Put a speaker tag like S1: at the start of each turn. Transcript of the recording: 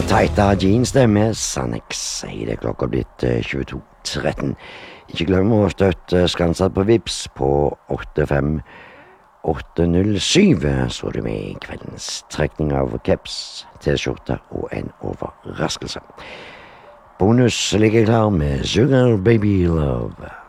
S1: Tighta jeans det med Sannex. I det klokka blitt 22.13. Ikke glem å støtte Skanset på Vips på 85807, så du med i kveldens trekning av caps, t-skjorte og en overraskelse. Bonus ligger klar med Sugar Baby Love.